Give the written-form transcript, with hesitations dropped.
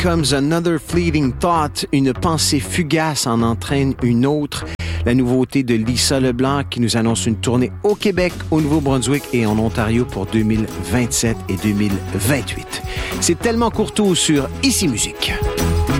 Comes Another Fleeting Thought. Une pensée fugace en entraîne une autre. La nouveauté de Lisa Leblanc qui nous annonce une tournée au Québec, au Nouveau-Brunswick et en Ontario pour 2027 et 2028. C'est Tellement Courtois sur Ici Musique.